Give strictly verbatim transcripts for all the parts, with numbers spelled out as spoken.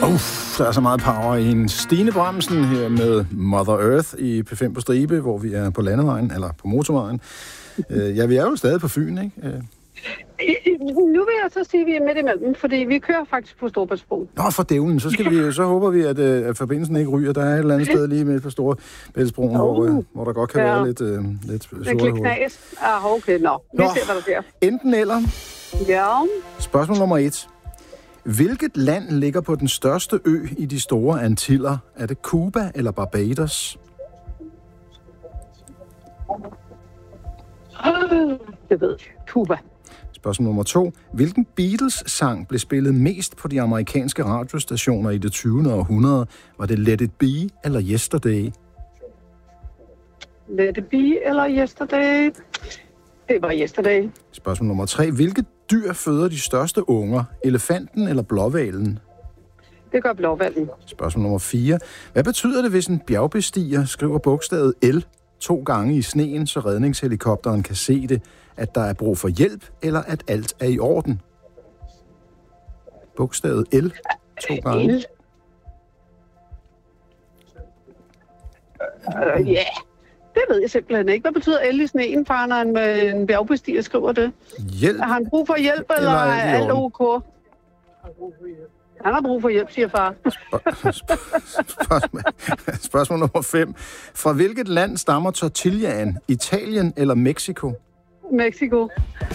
Uff, der er så meget power i en Stine Bramsen her med Mother Earth i P fem på stribe, hvor vi er på landevejen, eller på motorvejen. Ja, vi er jo stadig på Fyn, ikke? Nu vil jeg så sige, at vi er midt imellem, fordi vi kører faktisk på Storebæltsbroen. Nå, for dævlen, så, skal vi, så håber vi, at, at forbindelsen ikke ryger. Der er et eller andet sted lige midt på Storebæltsbroen, uh, hvor, hvor der godt kan ja. være lidt, uh, lidt sorte hoved. Lidt knas. Ah, okay, nå. Vi nå, ser, hvad der sker. Enten eller. Ja. Spørgsmål nummer et. Hvilket land ligger på den største ø i de store Antiller? Er det Cuba eller Barbados? Det ved jeg. Cuba. Spørgsmål nummer to. Hvilken Beatles-sang blev spillet mest på de amerikanske radiostationer i det tyvende århundrede? Var det Let It Be eller Yesterday? Let It Be eller Yesterday? Det var Yesterday. Spørgsmål nummer tre. Hvilket dyr føder de største unger? Elefanten eller blåhvalen? Det gør blåhvalen. Spørgsmål nummer fire. Hvad betyder det, hvis en bjergbestiger skriver bogstavet L to gange i sneen, så redningshelikopteren kan se det, at der er brug for hjælp, eller at alt er i orden? Bogstavet L to gange. L. Ja, uh, yeah. Det ved jeg simpelthen ikke. Hvad betyder L i sneen, far, når en, en bjergbestiger skriver det? Hjælp. Har han brug for hjælp, eller, eller er alt ok? Han har brug for hjælp, siger far. Spørgsmål, spørgsmål nummer fem. Fra hvilket land stammer tortillaen? Italien eller Mexico? Mexico.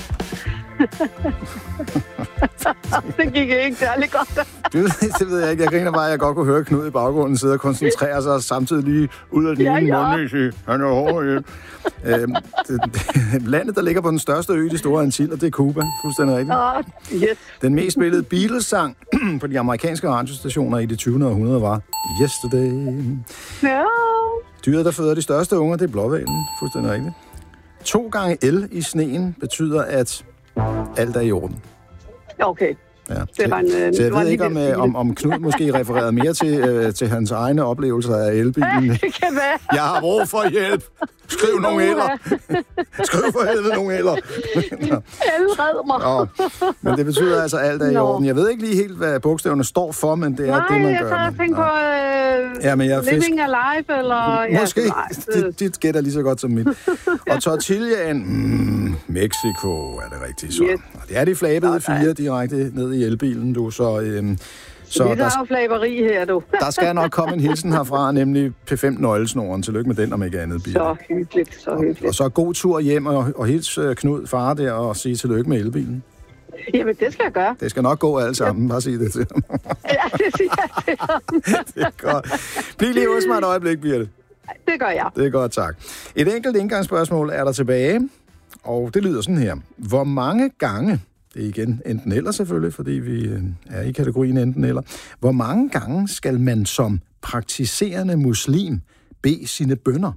Det gik ikke særlig godt. det, det ved jeg ikke. Jeg griner bare, at jeg godt kunne høre Knud i baggrunden sidde og koncentrere sig, og samtidig lige ud af den ja, ene ja. mund sige, han er hård. øhm, det, det, landet, der ligger på den største ø i de store Antiller, det er Cuba. Fuldstændig rigtigt. Uh, yes. Den mest spillede Beatles-sang på de amerikanske radiostationer i det tyvende århundrede var Yesterday. Ja. Dyret, der føder de største unger, det er blåhvalen. Fuldstændig rigtigt. To gange L i sneen betyder, at alt er i orden. Okay. Ja. Det var en, så jeg ved ikke, om, om, om Knud måske refererede mere til, øh, til hans egne oplevelser af elbilen. Ja, det kan være. Jeg har brug for hjælp. Skriv nogle eller. Skriv for helvede nogle eller. Red mig. Ja. Men det betyder altså, at alt er i orden. Jeg ved ikke lige helt, hvad bogstaverne står for, men det er Nej, det, man gør. Nej, jeg tænker på uh, ja, men jeg living fisk... alive, eller... Måske. Ja, nej, dit, dit gætter lige så godt som mit. Og tortillaen, mm, Mexico er det rigtigt så. Yes. Det er de flabede fire direkte ned i elbilen, du, så... Øhm, Så det er jo flaberi her, du. Der skal nok komme en hilsen herfra, nemlig P fem nøglesnoren. Tillykke med den, om ikke andet bil. Så hyggeligt, så hyggeligt. Og, og så god tur hjem, og, og hils Knud far der, og sige tillykke med elbilen. Jamen, det skal jeg gøre. Det skal nok gå alt sammen, bare sige det til ham. Ja, det siger jeg til ham. Det er godt. Bliv lige hos mig et øjeblik, Birte. Det gør jeg. Det er godt, tak. Et enkelt indgangsspørgsmål er der tilbage, og det lyder sådan her. Hvor mange gange... Det er igen enten eller selvfølgelig, fordi vi er i kategorien enten eller. Hvor mange gange skal man som praktiserende muslim bede sine bønner?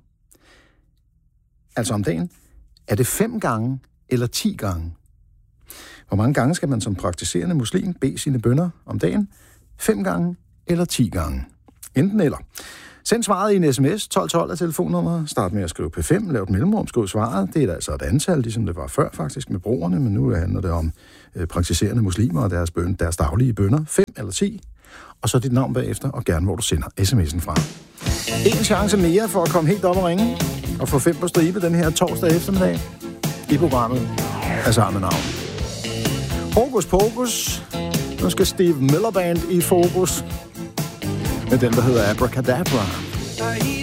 Altså om dagen. Er det fem gange eller ti gange? Hvor mange gange skal man som praktiserende muslim bede sine bønner om dagen? Fem gange eller ti gange? Enten eller. Send svaret i en sms. tolv tolv er telefonnummeret. Start med at skrive P fem. Lav et mellemrum. Skriv svaret. Det er altså et antal, ligesom det var før faktisk med brugerne, men nu handler det om øh, praktiserende muslimer og deres, bøn, deres daglige bønner. fem eller ti. Og så dit navn bagefter, og gerne hvor du sender sms'en fra. En chance mere for at komme helt op og ringe og få fem på stribe den her torsdag eftermiddag i programmet af samme navn. Hokus pokus. Nu skal Steve Miller Band i fokus med den, der hedder Abracadabra.